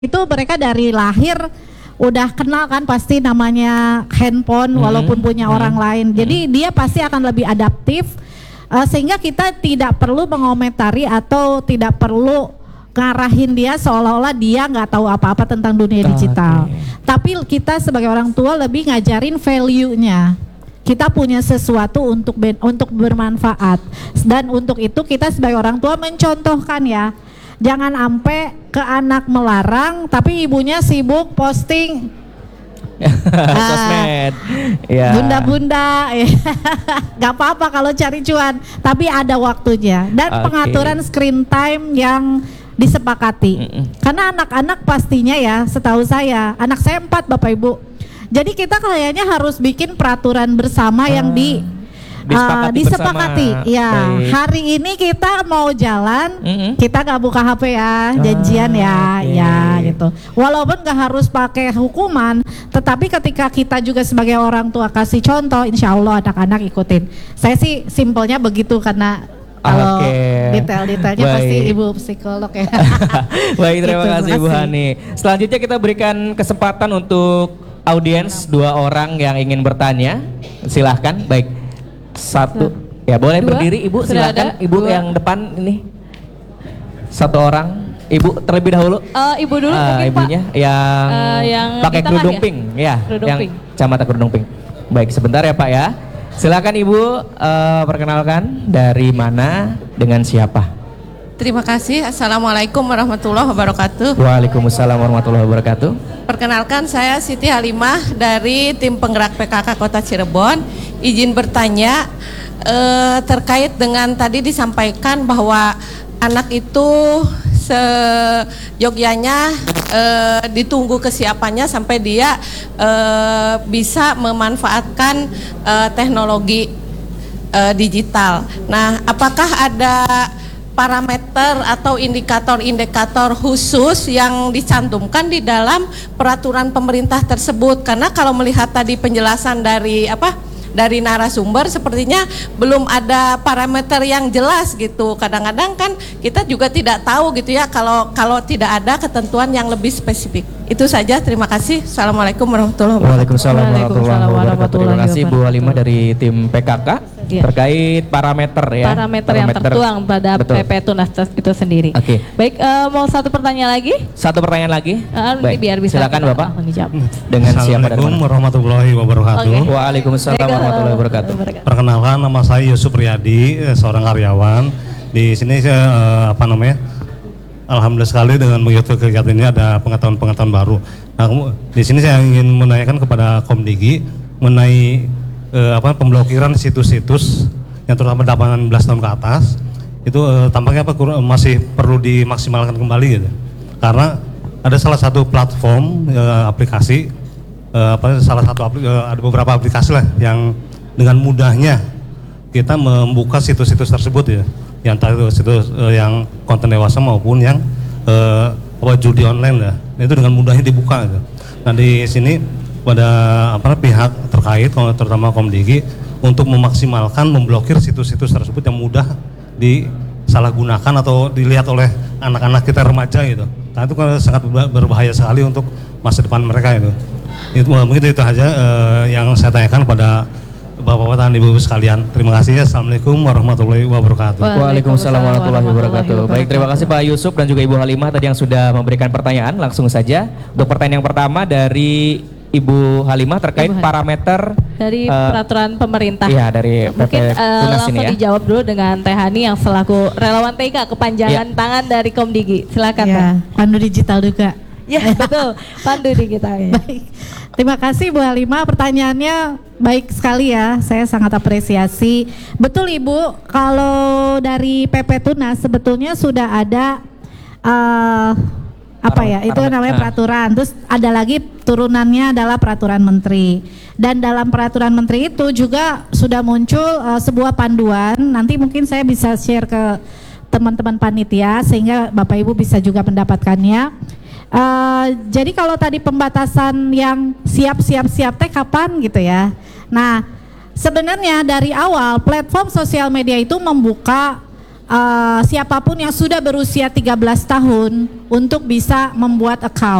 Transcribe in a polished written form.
itu mereka dari lahir udah kenal kan pasti namanya handphone walaupun punya orang lain. Jadi dia pasti akan lebih adaptif sehingga kita tidak perlu mengomentari atau tidak perlu ngarahin dia seolah-olah dia nggak tahu apa-apa tentang dunia digital. Tapi kita sebagai orang tua lebih ngajarin value-nya. Kita punya sesuatu untuk bermanfaat dan untuk itu kita sebagai orang tua mencontohkan ya. Jangan sampai ke anak melarang tapi ibunya sibuk posting sosmed. Ya. Bunda-bunda gak apa-apa kalau cari cuan, tapi ada waktunya dan pengaturan screen time yang disepakati. Karena anak-anak pastinya ya, setahu saya, anak saya 4 Bapak Ibu. Jadi kita kayaknya harus bikin peraturan bersama yang disepakati. Ya, baik. Hari ini kita mau jalan, kita nggak buka HP ya, janjian ya gitu. Walaupun nggak harus pakai hukuman, tetapi ketika kita juga sebagai orang tua kasih contoh, insya Allah anak-anak ikutin. Saya sih simpelnya begitu karena kalau detail-detailnya pasti ibu psikolog ya. Baik, terima kasih Bu Hani. Selanjutnya kita berikan kesempatan untuk audiens 2 orang yang ingin bertanya. Silahkan, baik. 1, ya boleh 2, berdiri Ibu, silakan Ibu 2. Yang depan ini 1 orang, Ibu terlebih dahulu. Ibu dulu mungkin ibunya Pak. Yang pakai kerudung pink ya, yang kacamata kerudung pink. Baik, sebentar ya Pak ya. Silakan Ibu perkenalkan dari mana dengan siapa. Terima kasih. Assalamualaikum warahmatullahi wabarakatuh. Waalaikumsalam warahmatullahi wabarakatuh. Perkenalkan, saya Siti Halimah dari tim penggerak PKK Kota Cirebon. Izin bertanya terkait dengan tadi disampaikan bahwa anak itu seyogyanya ditunggu kesiapannya sampai dia bisa memanfaatkan teknologi digital. Nah, apakah ada parameter atau indikator-indikator khusus yang dicantumkan di dalam peraturan pemerintah tersebut? Karena kalau melihat tadi penjelasan dari narasumber sepertinya belum ada parameter yang jelas gitu. Kadang-kadang kan kita juga tidak tahu gitu ya kalau tidak ada ketentuan yang lebih spesifik. Itu saja, terima kasih. Assalamualaikum warahmatullahi wabarakatuh. Waalaikumsalam warahmatullahi wabarakatuh. Terima kasih Bu Halimah dari tim PKK terkait parameter ya. Parameter yang tertuang pada PP Tunas itu sendiri. Baik, mau 1 pertanyaan lagi? 1 pertanyaan lagi. Baik, biar bisa silakan Bapak. Dengan siapa? Assalamualaikum warahmatullahi wabarakatuh. Waalaikumsalam warahmatullahi wabarakatuh. Perkenalkan, nama saya Yusuf Riyadi, seorang karyawan. Di sini saya alhamdulillah sekali dengan mengikuti kegiatan ini ada pengetahuan-pengetahuan baru. Nah, di sini saya ingin menanyakan kepada Komdigi mengenai pemblokiran situs-situs yang terutama 18 tahun ke atas. Itu tampaknya masih perlu dimaksimalkan kembali gitu. Karena ada salah satu platform aplikasi ada beberapa aplikasi lah yang dengan mudahnya kita membuka situs-situs tersebut ya. Yang entah itu situs yang konten dewasa maupun yang judi online lah, itu dengan mudahnya dibuka gitu. Nah, di sini pada pihak terkait terutama Komdigi untuk memaksimalkan memblokir situs-situs tersebut yang mudah disalahgunakan atau dilihat oleh anak-anak kita remaja gitu. Nah, itu kan sangat berbahaya sekali untuk masa depan mereka itu. Mungkin itu aja yang saya tanyakan pada Bapak-bapak dan Ibu-ibu sekalian. Terima kasih. Assalamualaikum warahmatullahi wabarakatuh. Waalaikumsalam warahmatullahi wabarakatuh. Baik, terima kasih Pak Yusuf dan juga Ibu Halimah tadi yang sudah memberikan pertanyaan. Langsung saja untuk pertanyaan yang pertama dari Ibu Halimah terkait parameter dari peraturan pemerintah. Iya, dari PP mungkin langsung ini ya. dijawab dulu dengan Teh Hani yang selaku relawan TK kepanjangan tangan dari Komdigi. Silakan Teh. Pandu digital juga. Ya betul, pandu digital ya. Baik. Terima kasih Bu Halimah, pertanyaannya baik sekali ya, saya sangat apresiasi. Betul Ibu, kalau dari PP Tunas sebetulnya sudah ada itu namanya peraturan. Terus ada lagi turunannya adalah peraturan menteri. Dan dalam peraturan menteri itu juga sudah muncul sebuah panduan. Nanti mungkin saya bisa share ke teman-teman panitia sehingga Bapak Ibu bisa juga mendapatkannya. Jadi kalau tadi pembatasan yang siap teh kapan gitu ya. Nah, sebenarnya dari awal platform sosial media itu membuka siapapun yang sudah berusia 13 tahun untuk bisa membuat account.